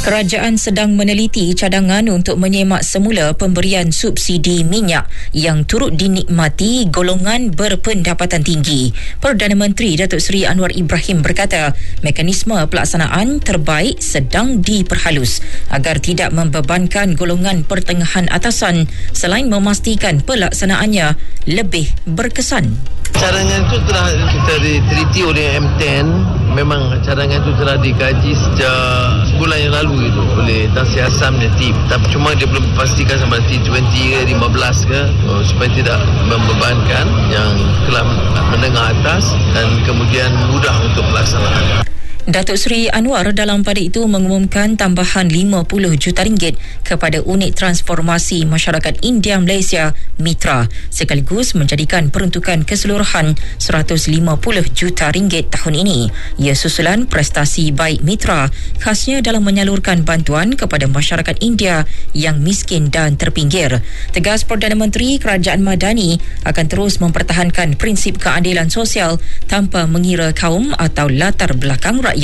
Kerajaan sedang meneliti cadangan untuk menyemak semula pemberian subsidi minyak yang turut dinikmati golongan berpendapatan tinggi. Perdana Menteri Datuk Seri Anwar Ibrahim berkata, mekanisme pelaksanaan terbaik sedang diperhalus agar tidak membebankan golongan pertengahan atasan selain memastikan pelaksanaannya lebih berkesan. Cadangan itu telah kita diteliti oleh M10. Memang cadangan itu telah dikaji sejak sebulan yang lalu itu oleh Tan Sri Asam dan tim. Tapi cuma dia belum pastikan sama T20 ke 15 ke supaya tidak membebankan yang kelas menengah atas dan kemudian mudah untuk pelaksanaan. Datuk Seri Anwar dalam pada itu mengumumkan tambahan 50 juta ringgit kepada unit transformasi masyarakat India Malaysia Mitra sekaligus menjadikan peruntukan keseluruhan 150 juta ringgit tahun ini. Ia susulan prestasi baik Mitra khasnya dalam menyalurkan bantuan kepada masyarakat India yang miskin dan terpinggir. Tegas Perdana Menteri, Kerajaan Madani akan terus mempertahankan prinsip keadilan sosial tanpa mengira kaum atau latar belakang rakyat.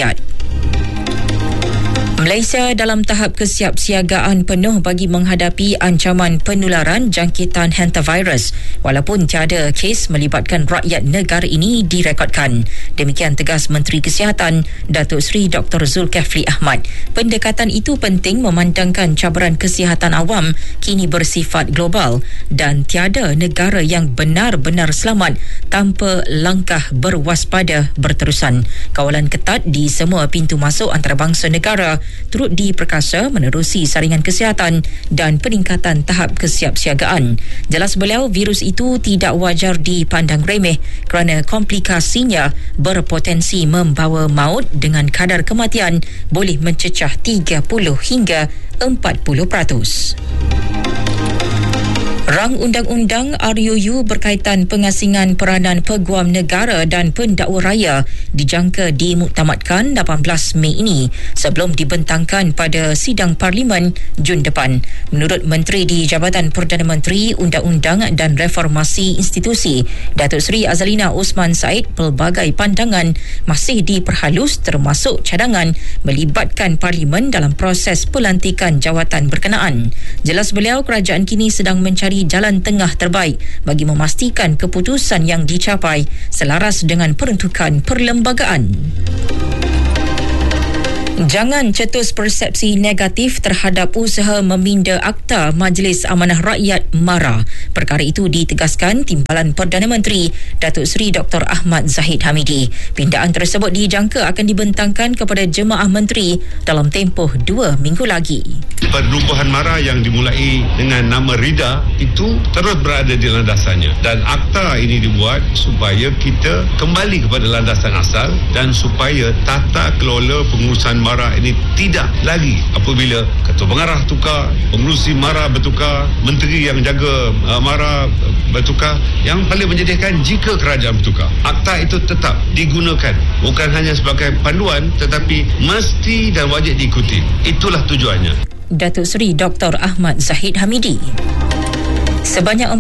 Malaysia dalam tahap kesiapsiagaan penuh bagi menghadapi ancaman penularan jangkitan hantavirus walaupun tiada kes melibatkan rakyat negara ini direkodkan. Demikian tegas Menteri Kesihatan Datuk Seri Dr. Zulkifli Ahmad. Pendekatan itu penting memandangkan cabaran kesihatan awam kini bersifat global dan tiada negara yang benar-benar selamat tanpa langkah berwaspada berterusan. Kawalan ketat di semua pintu masuk antarabangsa negara turut diperkasa menerusi saringan kesihatan dan peningkatan tahap kesiapsiagaan. Jelas beliau, virus itu tidak wajar dipandang remeh kerana komplikasinya berpotensi membawa maut dengan kadar kematian boleh mencecah 30 hingga 40%. Rang Undang-Undang RUU berkaitan pengasingan peranan peguam negara dan pendakwa raya dijangka dimuktamadkan 18 Mei ini sebelum dibentangkan pada sidang Parlimen Jun depan. Menurut Menteri di Jabatan Perdana Menteri Undang-Undang dan Reformasi Institusi Datuk Seri Azalina Osman Said, pelbagai pandangan masih diperhalus termasuk cadangan melibatkan Parlimen dalam proses pelantikan jawatan berkenaan. Jelas beliau, kerajaan kini sedang mencari jalan tengah terbaik bagi memastikan keputusan yang dicapai selaras dengan peruntukan perlembagaan. Jangan cetus persepsi negatif terhadap usaha meminda Akta Majlis Amanah Rakyat MARA. Perkara itu ditegaskan Timbalan Perdana Menteri Datuk Seri Dr. Ahmad Zahid Hamidi. Pindaan tersebut dijangka akan dibentangkan kepada jemaah menteri dalam tempoh 2 minggu lagi. Perubahan MARA yang dimulai dengan nama RIDA itu terus berada di landasannya dan akta ini dibuat supaya kita kembali kepada landasan asal dan supaya tata kelola pengurusan MARA ini tidak lagi apabila ketua pengarah tukar, pengurusi MARA bertukar, menteri yang jaga MARA bertukar. Yang paling menjadikan jika kerajaan bertukar, akta itu tetap digunakan bukan hanya sebagai panduan tetapi mesti dan wajib diikuti. Itulah tujuannya. Datuk Seri Dr. Ahmad Zahid Hamidi. Sebanyak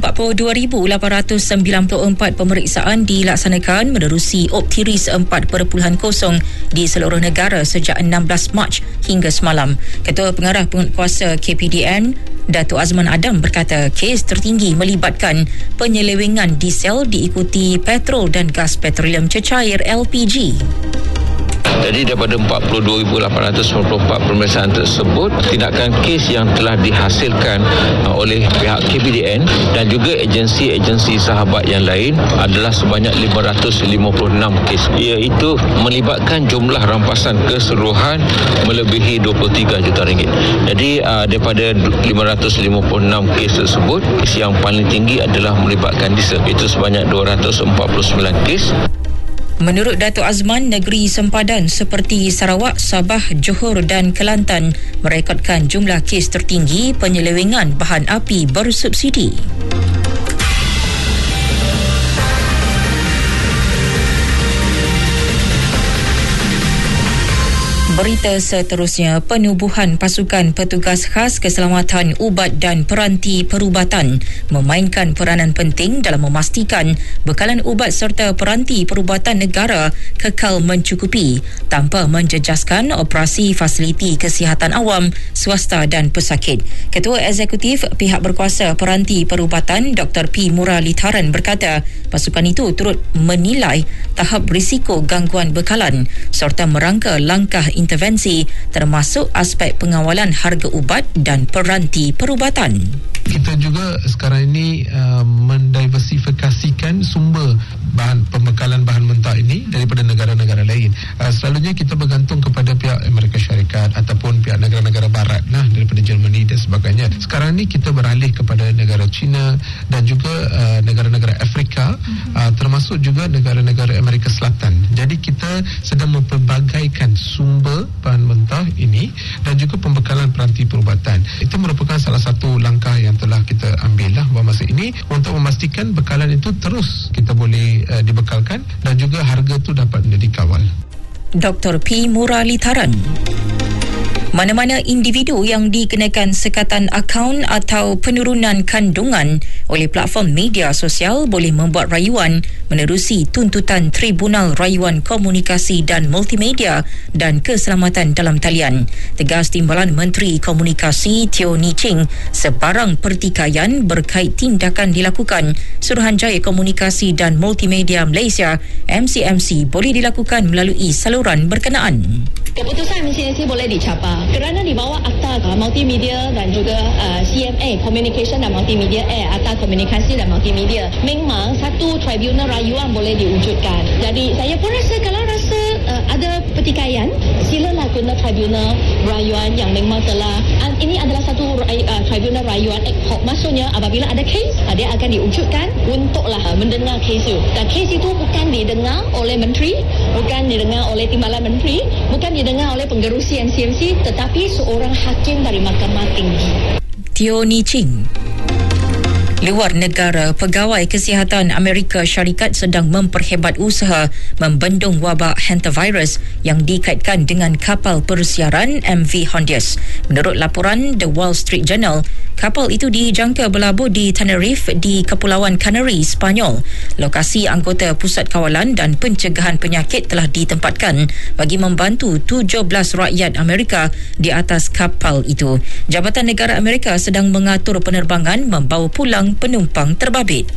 42,894 pemeriksaan dilaksanakan menerusi Optiris 4.0 di seluruh negara sejak 16 Mac hingga semalam. Ketua Pengarah Penguatkuasa KPDN Datuk Azman Adam berkata kes tertinggi melibatkan penyelewengan diesel diikuti petrol dan gas petroleum cecair LPG. Jadi daripada 42,894 pemeriksaan tersebut, tindakan kes yang telah dihasilkan oleh pihak KPDN dan juga agensi-agensi sahabat yang lain adalah sebanyak 556 kes, iaitu melibatkan jumlah rampasan keseluruhan melebihi 23 juta ringgit. Jadi daripada 556 kes tersebut, kes yang paling tinggi adalah melibatkan diesel, itu sebanyak 249 kes. Menurut Datuk Azman, negeri sempadan seperti Sarawak, Sabah, Johor dan Kelantan merekodkan jumlah kes tertinggi penyelewengan bahan api bersubsidi. Berita seterusnya, penubuhan pasukan petugas khas keselamatan ubat dan peranti perubatan memainkan peranan penting dalam memastikan bekalan ubat serta peranti perubatan negara kekal mencukupi tanpa menjejaskan operasi fasiliti kesihatan awam, swasta dan pesakit. Ketua Eksekutif Pihak Berkuasa Peranti Perubatan Dr. P. Muralitharan berkata pasukan itu turut menilai tahap risiko gangguan bekalan serta merangka langkah intervensi termasuk aspek pengawalan harga ubat dan peranti perubatan. Kita juga sekarang ini mendiversifikasikan sumber pembekalan bahan mentah ini daripada negara-negara lain. Selalunya kita bergantung kepada pihak Amerika Syarikat ataupun pihak negara-negara barat daripada Germany dan sebagainya. Sekarang ini kita beralih kepada negara China dan juga negara-negara Afrika, termasuk juga negara-negara Amerika Selatan. Jadi kita sedang mempelbagaikan sumber bahan mentah ini dan juga pembekalan peranti perubatan. Itu merupakan salah satu langkah yang telah kita ambil masa ini untuk memastikan bekalan itu terus kita boleh dibekalkan dan juga harga itu dapat dikawal. Dr. P. Muralitharan. Mana-mana individu yang dikenakan sekatan akaun atau penurunan kandungan oleh platform media sosial boleh membuat rayuan menerusi tuntutan Tribunal Rayuan Komunikasi dan Multimedia dan Keselamatan dalam Talian. Tegas Timbalan Menteri Komunikasi Teo Ni Ching, sebarang pertikaian berkait tindakan dilakukan Suruhanjaya Komunikasi dan Multimedia Malaysia MCMC boleh dilakukan melalui saluran berkenaan. Keputusan MCMC boleh dicapai kerana di bawah Akta Multimedia dan juga CMA Communication dan Multimedia Akta Komunikasi dan Multimedia. Memang satu tribunal rayuan boleh diwujudkan. Jadi saya pun rasa kalau rasa ada pertikaian, silalah guna tribunal rayuan yang memang telah ini adalah satu tribunal rayuan ad hoc. Maksudnya apabila ada kes, dia akan diwujudkan untuklah mendengar kes itu. Dan kes itu bukan didengar oleh menteri, bukan didengar oleh Timbalan Menteri, bukan didengar oleh pengerusi MCMC, tetapi seorang hakim dari Mahkamah Tinggi. Teo Ni Ching. Luar negara, Pegawai Kesihatan Amerika Syarikat sedang memperhebat usaha membendung wabak hantavirus yang dikaitkan dengan kapal persiaran MV Hondias. Menurut laporan The Wall Street Journal, kapal itu dijangka berlabuh di Tenerife di Kepulauan Canary, Spanyol. Lokasi anggota Pusat Kawalan dan Pencegahan Penyakit telah ditempatkan bagi membantu 17 rakyat Amerika di atas kapal itu. Jabatan Negara Amerika sedang mengatur penerbangan membawa pulang penumpang terbabit.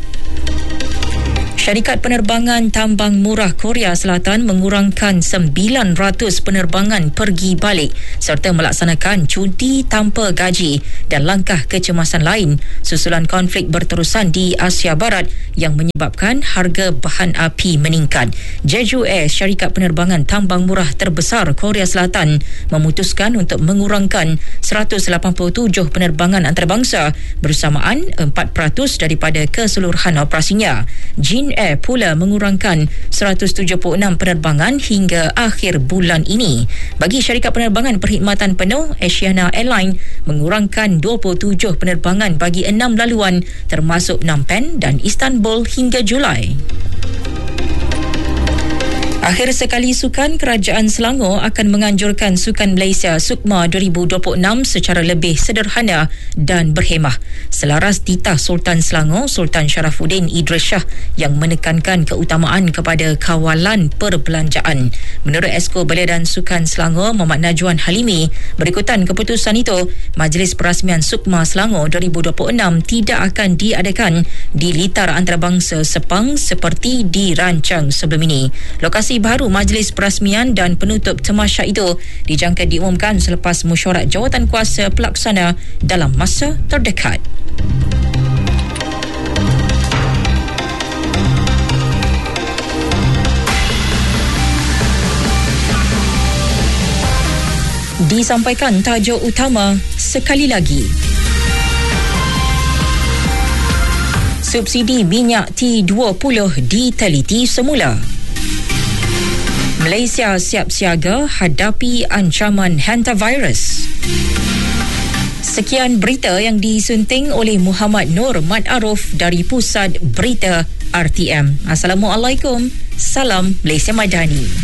Syarikat Penerbangan Tambang Murah Korea Selatan mengurangkan 900 penerbangan pergi balik serta melaksanakan cuti tanpa gaji dan langkah kecemasan lain susulan konflik berterusan di Asia Barat yang menyebabkan harga bahan api meningkat. Jeju Air, syarikat penerbangan tambang murah terbesar Korea Selatan, memutuskan untuk mengurangkan 187 penerbangan antarabangsa bersamaan 4% daripada keseluruhan operasinya. Jin Air pula mengurangkan 176 penerbangan hingga akhir bulan ini. Bagi syarikat penerbangan perkhidmatan penuh, Asiana Airlines mengurangkan 27 penerbangan bagi 6 laluan termasuk Phnom Penh dan Istanbul hingga Julai. Akhir sekali sukan, Kerajaan Selangor akan menganjurkan Sukan Malaysia SUKMA 2026 secara lebih sederhana dan berhemah. Selaras titah Sultan Selangor, Sultan Sharafuddin Idris Shah yang menekankan keutamaan kepada kawalan perbelanjaan. Menurut Esko Belia dan Sukan Selangor, Muhammad Najwan Halimi, berikutan keputusan itu, Majlis Perasmian SUKMA Selangor 2026 tidak akan diadakan di litar antarabangsa Sepang seperti dirancang sebelum ini. Lokasi baru Majlis Perasmian dan penutup tamasya itu dijangka diumumkan selepas mesyuarat jawatan kuasa pelaksana dalam masa terdekat. Disampaikan tajuk utama sekali lagi. Subsidi minyak T20 diteliti semula. Malaysia siap siaga hadapi ancaman hantavirus. Sekian berita yang disunting oleh Muhammad Nur Mat Aruf dari Pusat Berita RTM. Assalamualaikum. Salam Malaysia Madani.